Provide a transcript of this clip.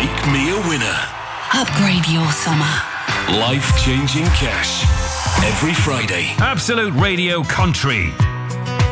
Make me a winner. Upgrade your summer. Life-changing cash. Every Friday. Absolute Radio Country.